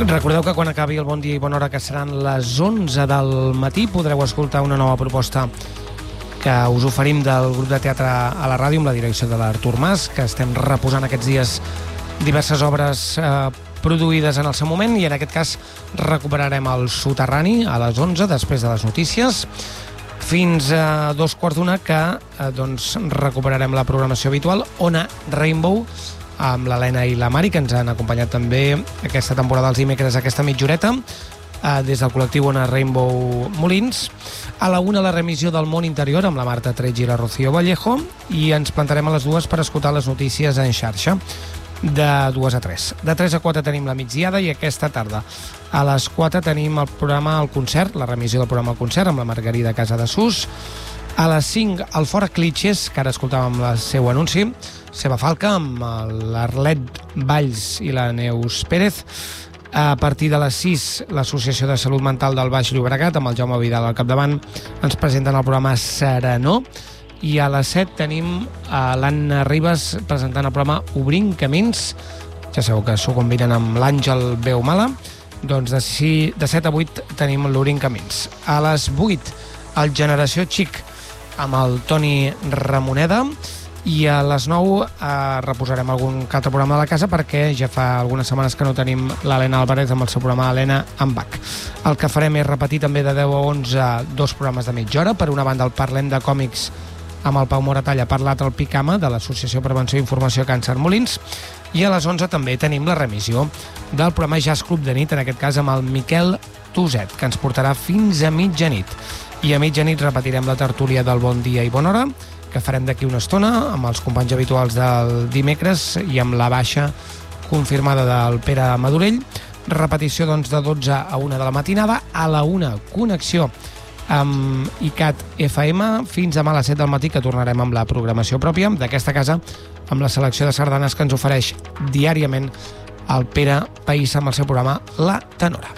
Recordeu que quan acabi el Bon Dia i Bona Hora, que seran les 11 del matí, podreu escoltar una nova proposta que us oferim del grup de teatre a la ràdio amb la direcció de l'Artur Mas, que estem reposant aquests dies diverses obres produïdes en el seu moment, i en aquest cas recuperarem el Soterrani a les 11, després de les notícies, fins a 2:15, que doncs, recuperarem la programació habitual, Ona Rainbow, amb l'Helena i la Mari, que ens han acompanyat també aquesta temporada els dimecres, aquesta mitjoreta, des del col·lectiu Ona Rainbow Molins. A la 1, la remissió del Món Interior, amb la Marta Tretgi i la Rocío Vallejo, i ens plantarem a les 2 per escoltar les notícies en xarxa, de 2 a 3. De 3 a 4 tenim la migdiada, i aquesta tarda a les 4 tenim el programa El Concert, la remissió del programa El Concert, amb la Margarida Casadesús. A les 5, el Fora Clitxes, que ara escoltàvem el seu anunci, Seva Falca, amb l'Arlet Valls i la Neus Pérez. A partir de les 6, l'Associació de Salut Mental del Baix Llobregat, amb el Jaume Vidal al capdavant, ens presenten el programa Serenor. I a les 7 tenim l'Anna Ribas presentant el programa Obrint Camins. Ja sabeu que s'ho combinen amb l'Àngel Beumala. Doncs de 7 a 8 tenim l'Obrint Camins. A les 8, el Generació Xic, amb el Toni Ramoneda, i a les 9 reposarem algun altre programa de la casa, perquè ja fa algunes setmanes que no tenim l'Helena Álvarez amb el seu programa Helena en Bach. El que farem és repetir també de 10 a 11 2 programes de mitja hora. Per una banda, el Parlem de Còmics amb el Pau Moratalla, parlat al Picama, de l'Associació Prevenció i Informació Càncer Molins, i a les 11 també tenim la remissió del programa Jazz Club de nit, en aquest cas amb el Miquel Tuset, que ens portarà fins a mitjanit. I a mitjanit repetirem la tertúlia del Bon Dia i Bona Hora, que farem d'aquí una estona amb els companys habituals del dimecres i amb la baixa confirmada del Pere Madurell. Repetició, doncs, de 12 a 1 de la matinada. A la 1, connexió amb ICAT FM, fins demà a les 7 del matí, que tornarem amb la programació pròpia d'aquesta casa, amb la selecció de sardanes que ens ofereix diàriament el Pere País amb el seu programa La Tenora.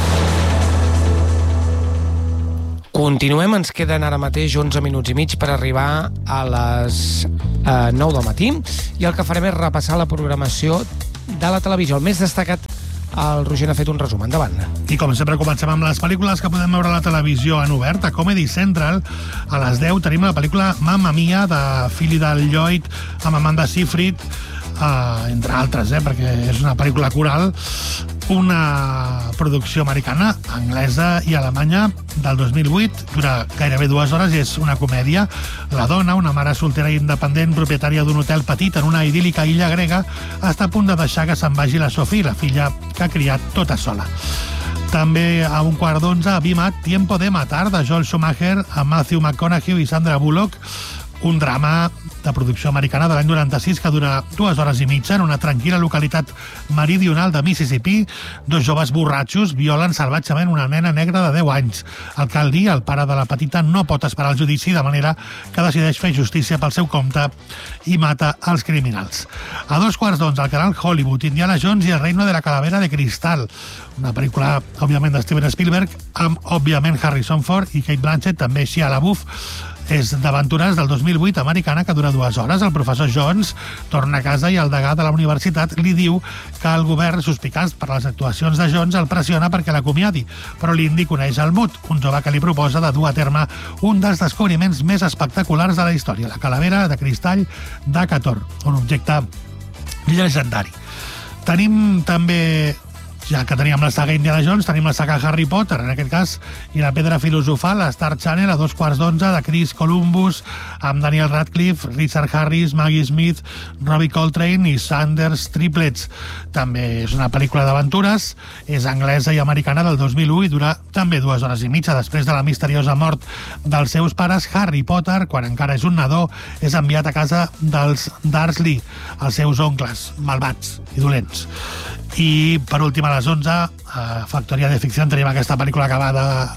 Continuem, ens queden ara mateix 11 minuts i mig per arribar a les 9 del matí, i el que farem és repassar la programació de la televisió. El més destacat, el Roger n'ha fet un resum. Endavant. I com sempre comencem amb les pel·lícules que podem veure a la televisió en obert. A Comedy Central, a les 10, tenim la pel·lícula Mamma Mia, de Philly Del Lloyd, amb Amanda Seyfried, entre altres, perquè és una pel·lícula coral, una producció americana, anglesa i alemanya del 2008, dura gairebé 2 hores i és una comèdia. La dona, una mare soltera i independent, propietària d'un hotel petit en una idíl·lica illa grega, està a punt de deixar que se'n vagi la Sophie, la filla que ha criat tota sola. També a 11:15, Vimat, Tiempo de Matar, de Joel Schumacher, amb Matthew McConaughey i Sandra Bullock, un drama de producció americana de l'any 96 que dura 2 hores i mitja en una tranquil·la localitat meridional de Mississippi. 2 joves borratxos violen salvatgement una nena negra de 10 anys. Al Cal-Lee, el pare de la petita, no pot esperar el judici, de manera que decideix fer justícia pel seu compte i mata els criminals. A 2:15, al canal Hollywood, Indiana Jones i el reino de la calavera de cristal, una pel·lícula, òbviament, de Steven Spielberg, amb, òbviament, Harrison Ford i Kate Blanchett, també Shia LaBeouf. És d'aventures del 2008, americana, que dura 2 hores. El professor Jones torna a casa i el degà de la universitat li diu que el govern, suspicaç per les actuacions de Jones, el pressiona perquè l'acomiadi. Però l'Indy coneix el Mut, un jove que li proposa de dur a terme un dels descobriments més espectaculars de la història, la calavera de cristall d'Akator, un objecte llegendari. Tenim també, ja que teníem la saga Indiana Jones, tenim la saga Harry Potter, en aquest cas, i la pedra filosofal, a Star Channel, a 2:15, de Chris Columbus, amb Daniel Radcliffe, Richard Harris, Maggie Smith, Robbie Coltrane i Sanders Triplets. També és una pel·lícula d'aventures, és anglesa i americana del 2001 i dura també 2 hores i mitja. Després de la misteriosa mort dels seus pares, Harry Potter, quan encara és un nadó, és enviat a casa dels Dursley, els seus oncles malvats i dolents. I, per últim, a les 11, a Factoria de Ficció, tenim aquesta pel·lícula que va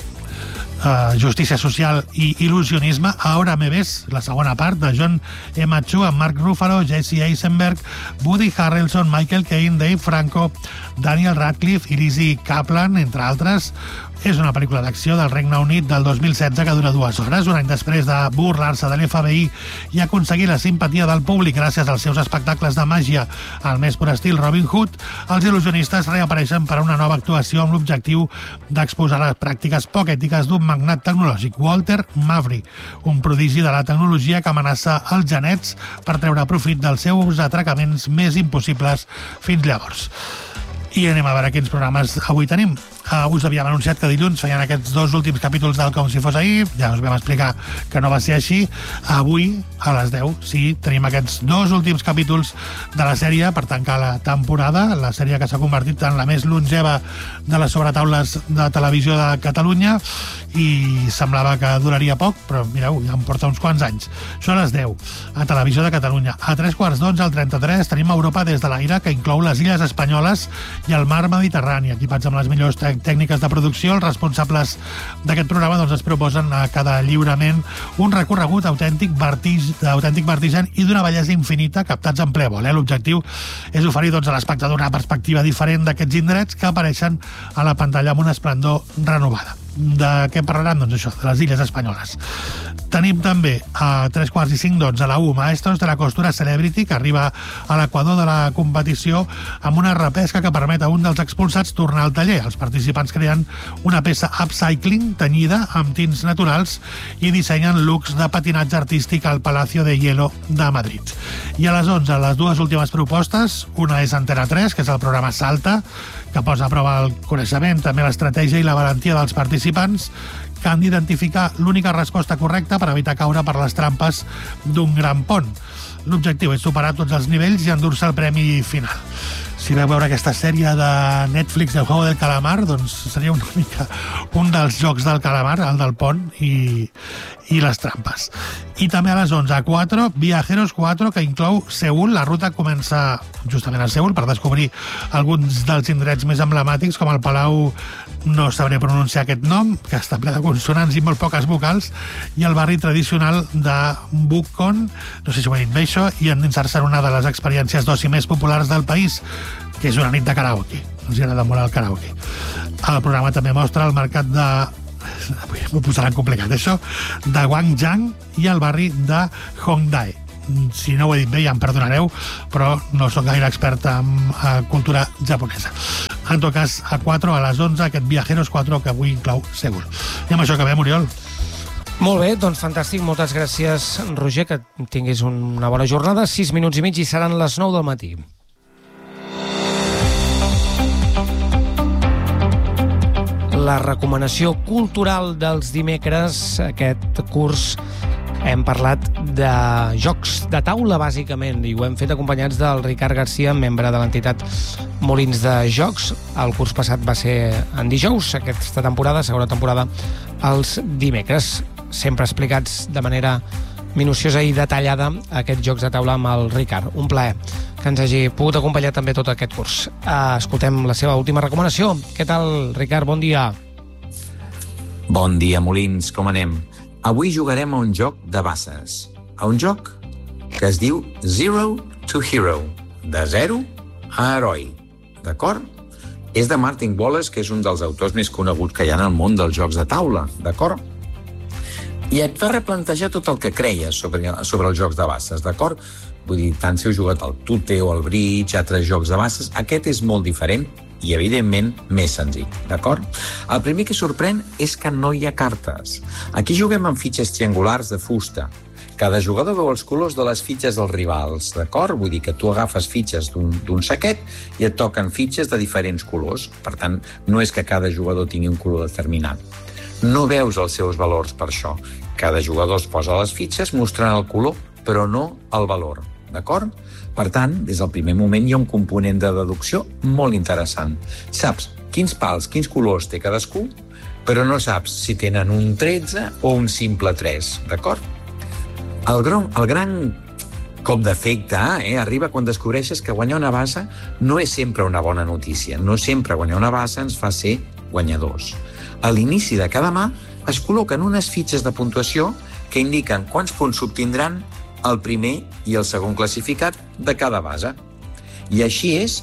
de justícia social i il·lusionisme. Ahora me ves, la segona part, de John M. Chu, amb Mark Ruffalo, Jesse Eisenberg, Woody Harrelson, Michael Caine, Dave Franco, Daniel Radcliffe i Lizzie Kaplan, entre altres. és una pel·lícula d'acció del Regne Unit del 2016 que dura 2 hores. Un any després de burlar-se de l'FBI i aconseguir la simpatia del públic gràcies als seus espectacles de màgia al més pur estil Robin Hood, els il·lusionistes reapareixen per a una nova actuació amb l'objectiu d'exposar les pràctiques poc ètiques d'un magnat tecnològic, Walter Mavry, un prodigi de la tecnologia que amenaça els genets per treure profit dels seus atracaments més impossibles fins llavors. I anem a veure quins programes avui tenim. Us havíem anunciat que dilluns feien aquests 2 últims capítols del Com si fos ahir, ja us vam explicar que no va ser així. Avui, a les 10, sí, tenim aquests 2 últims capítols de la sèrie per tancar la temporada, la sèrie que s'ha convertit en la més longeva de les sobretaules de televisió de Catalunya, i semblava que duraria poc, però mireu, ja em porta uns quants anys. Això a les 10, a Televisió de Catalunya. A 3:15 al 33 tenim Europa des de l'aire, que inclou les Illes Espanyoles i el Mar Mediterrani, equipats amb les millors tècniques de producció. Els responsables d'aquest programa es proposen a cada lliurament un recorregut autèntic vertigen i d'una bellesa infinita, captats en ple vol. L'objectiu és oferir a l'espectador una perspectiva diferent d'aquests indrets que apareixen a la pantalla amb una esplendor renovada. De què parlaran? Doncs això, de les Illes Espanyoles. Tenim també a 3:45 a la 1 Maestros de la Costura Celebrity, que arriba a l'equador de la competició amb una repesca que permet a un dels expulsats tornar al taller. Els participants creen una peça upcycling tenyida amb tints naturals i dissenyen looks de patinatge artístic al Palacio de Hielo de Madrid. I a les 11, les 2 últimes propostes. Una és Antena 3, que és el programa Salta, que posa a prova el coneixement, també l'estratègia i la valentia dels participants, que han d'identificar l'única resposta correcta per evitar caure per les trampes d'un gran pont. L'objectiu és superar tots els nivells i endur-se el premi final. Si veu veure aquesta sèrie de Netflix del Juego del Calamar, doncs seria una mica un dels jocs del calamar, el del pont i les trampes. I també a les 11, a 4, Viajeros 4, que inclou Seül. La ruta comença justament a Seül per descobrir alguns dels indrets més emblemàtics, com el Palau, no sabré pronunciar aquest nom, que està ple de consonants i molt poques vocals, i el barri tradicional de Buckhorn, no sé si ho he dit bé això, i endinsar-se en una de les experiències d'oci més populars del país, que és una nit de karaoke. Els agrada molt el karaoke. El programa també mostra el mercat de... m'ho posaran complicat, això, de Gwangjang i el barri de Hongdae. Si no ho he dit bé, ja em perdonareu, però no sóc gaire expert en cultura japonesa. En tot cas, a 4, a les 11, aquest Viajeros 4, que avui inclou Seül. I amb això acabem, Oriol. Molt bé, doncs fantàstic. Moltes gràcies, Roger, que tinguis una bona jornada. 6 minuts i mig i seran les 9 del matí. La recomanació cultural dels dimecres, aquest curs hem parlat de jocs de taula, bàsicament, i ho hem fet acompanyats del Ricard Garcia, membre de l'entitat Molins de Jocs. El curs passat va ser en dijous, aquesta temporada, segona temporada, els dimecres, sempre explicats de manera minuciosa i detallada aquests jocs de taula amb el Ricard. Un plaer que ens hagi pogut acompanyar també tot aquest curs. Escoltem la seva última recomanació. Què tal, Ricard? Bon dia. Bon dia, Molins. Com anem? Avui jugarem a un joc de bases. A un joc que es diu Zero to Hero. De zero a heroi. D'acord? És de Martin Wallace, que és un dels autors més coneguts que hi ha en el món dels jocs de taula. D'acord? I et fa replantejar tot el que creies sobre els jocs de bases, d'acord? Vull dir, tant si heu jugat al tute o al bridge, altres jocs de bases, aquest és molt diferent i, evidentment, més senzill, d'acord? El primer que sorprèn és que no hi ha cartes. Aquí juguem amb fitxes triangulars de fusta. Cada jugador veu els colors de les fitxes dels rivals, d'acord? Vull dir que tu agafes fitxes d'un saquet i et toquen fitxes de diferents colors. Per tant, no és que cada jugador tingui un color determinat. No veus els seus valors per això. Cada jugador es posa les fitxes mostrant el color, però no el valor. D'acord? Per tant, des del primer moment hi ha un component de deducció molt interessant. Saps quins pals, quins colors té cadascú, però no saps si tenen un 13 o un simple 3. D'acord? El gran cop d'efecte arriba quan descobreixes que guanyar una base no és sempre una bona notícia. No sempre guanyar una base ens fa ser guanyadors. A l'inici de cada mà es col·loquen unes fitxes de puntuació que indiquen quants punts s'obtindran el primer i el segon classificat de cada base. I així és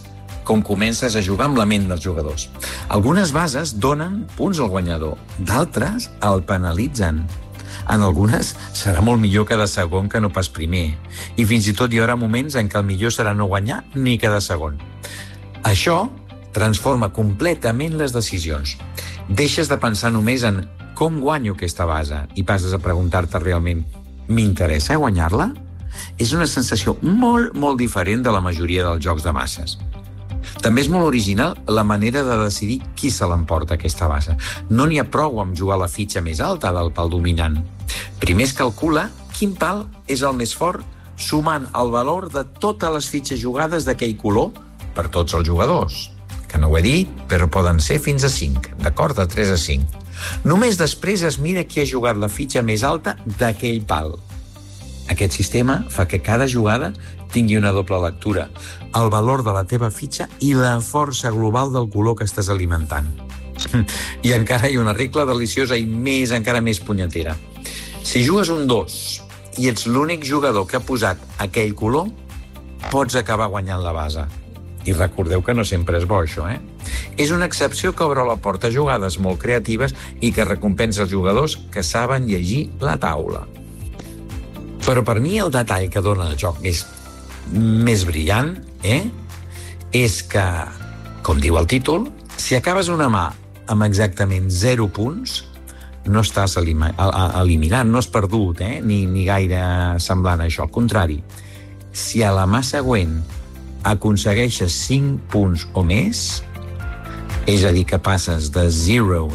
com comences a jugar amb la ment dels jugadors. Algunes bases donen punts al guanyador, d'altres el penalitzen. En algunes serà molt millor quedar segon que no pas primer, i fins i tot hi haurà moments en què el millor serà no guanyar ni quedar segon. Això transforma completament les decisions. Deixes de pensar només en com guanyo aquesta base i passes a preguntar-te realment m'interessa guanyar-la? És una sensació molt, molt diferent de la majoria dels jocs de bases. També és molt original la manera de decidir qui se l'emporta aquesta base. No n'hi ha prou amb jugar la fitxa més alta del pal dominant. Primer es calcula quin pal és el més fort sumant el valor de totes les fitxes jugades d'aquell color per tots els jugadors. Que no ho he dit, però poden ser fins a 5, d'acord? De 3 a 5. Només després es mira qui ha jugat la fitxa més alta d'aquell pal. Aquest sistema fa que cada jugada tingui una doble lectura, el valor de la teva fitxa i la força global del color que estàs alimentant. I encara hi ha una regla deliciosa i encara més punyetera. Si jugues un 2 i ets l'únic jugador que ha posat aquell color, pots acabar guanyant la base. I recordeu que no sempre és bo, això, És una excepció que obre la porta a jugades molt creatives i que recompensa els jugadors que saben llegir la taula. Però per mi el detall que dona el joc més brillant, és que, com diu el títol, si acabes una mà amb exactament 0 punts, no estàs eliminant, no has perdut, ni gaire semblant a això. Al contrari, si a la mà següent aconsegueixes 5 punts o més, és a dir, que passes de 0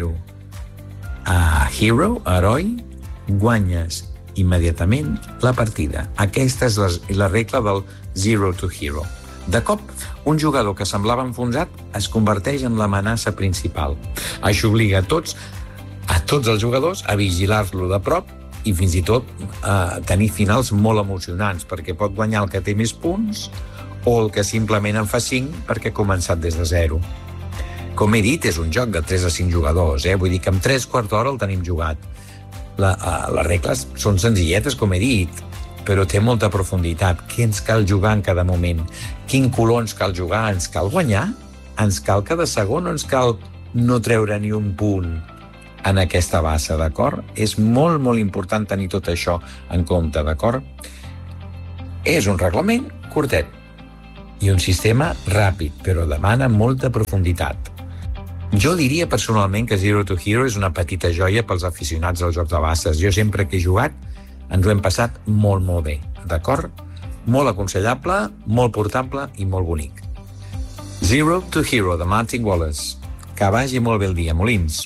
a hero, a heroi, guanyes immediatament la partida. Aquesta és la regla del 0 to hero. De cop, un jugador que semblava enfonsat es converteix en l'amenaça principal. Això obliga a tots els jugadors a vigilar-lo de prop i fins i tot a tenir finals molt emocionants, perquè pot guanyar el que té més punts o el que simplement en fa 5 perquè ha començat des de 0. Com he dit, és un joc de 3 a 5 jugadors, vull dir que en 3/4 d'hora el tenim jugat. Les regles són senzilletes, com he dit, però té molta profunditat. Què ens cal jugar en cada moment? Quin color ens cal jugar? Ens cal guanyar? Ens cal quedar segon o ens cal no treure ni un punt en aquesta base, d'acord? És molt, molt important tenir tot això en compte, d'acord? És un reglament curtet i un sistema ràpid, però demana molta profunditat. Jo diria personalment que Zero to Hero és una petita joia pels aficionats al joc de bases. Jo sempre que he jugat ens ho hem passat molt, molt bé, d'acord? Molt aconsellable, molt portable i molt bonic. Zero to Hero, de Martin Wallace. Que vagi molt bé el dia, Molins.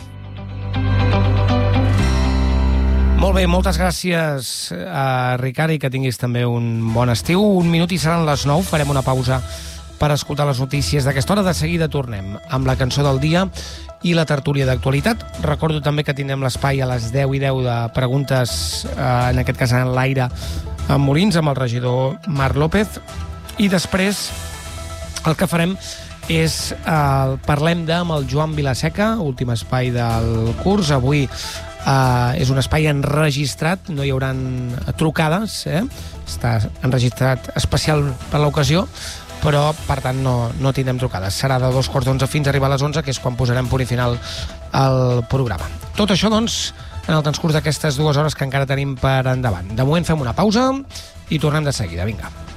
Molt bé, moltes gràcies a Ricard i que tinguis també un bon estiu. 1 minut i seran les 9, farem una pausa per escoltar les notícies d'aquesta hora. De seguida tornem amb la cançó del dia i la tertúlia d'actualitat. Recordo també que tindrem l'espai a les 10:10 de preguntes, en aquest cas en l'aire, amb Molins, amb el regidor Marc López. I després el que farem és parlem amb el Joan Vilaseca, últim espai del curs. Avui és un espai enregistrat, no hi haurà trucades, està enregistrat especial per l'ocasió, però per tant no tindrem trucades. Serà de 11:15 fins a arribar a les 11, que és quan posarem punt i final al programa. Tot això, doncs, en el transcurs d'aquestes 2 hores que encara tenim per endavant. De moment fem una pausa i tornem de seguida. Vinga.